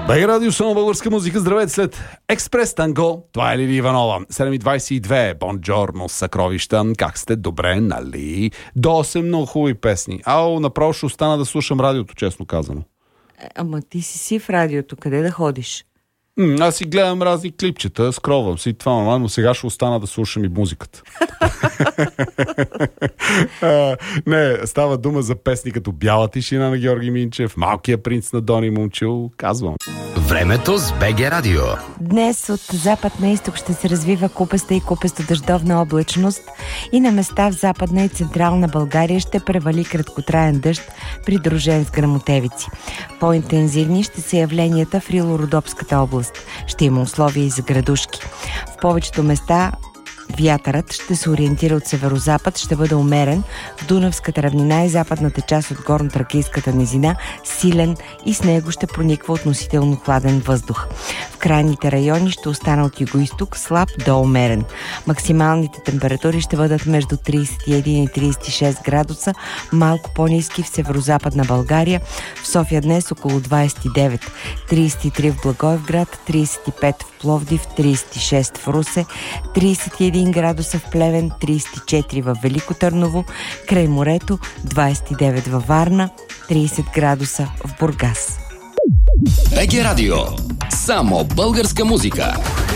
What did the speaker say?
БГ Радио, само българска музика. Здравейте след Експрес Танго. Това е Лили Иванова. 7:22. Бонджорно, съкровища. Как сте? Добре, нали? До 8 много хубави песни. Направо ще остана да слушам радиото, честно казано. Ама ти си в радиото. Къде да ходиш? Аз си гледам разни клипчета, скровам си това, но сега ще остана да слушам и музиката. Не, става дума за песни като Бяла тишина на Георги Минчев, Малкия принц на Дони Момчил, казвам. Времето с БГ Радио. Днес от запад на изток ще се развива купеста и купесто-дъждовна облачност и на места в западна и централна България ще превали краткотраен дъжд, придружен с гръмотевици. По-интензивни ще са явленията в Рило-Родопската област. Ще има условия и за градушки. В повечето места вятърът ще се ориентира от северозапад, ще бъде умерен в Дунавската равнина и западната част от горно-тракийската низина, силен и с него ще прониква относително хладен въздух. В крайните райони ще остана от югоизток слаб до умерен. Максималните температури ще бъдат между 31 и 36 градуса, малко по-ниски в северозападна България. В София днес около 29, 33 в Благоевград, 35 в Пловдив, 36 в Русе, 31 градуса в Плевен, 34 в Велико Търново, край морето, 29 във Варна, 30 градуса в Бургас. БГ Радио. Само българска музика.